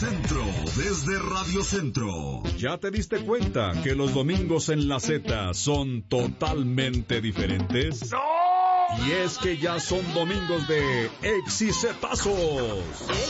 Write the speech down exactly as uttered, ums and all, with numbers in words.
Centro, desde Radio Centro. ¿Ya te diste cuenta que los domingos en la Z son totalmente diferentes? ¡No! Y es que ya son domingos de Exicetazos.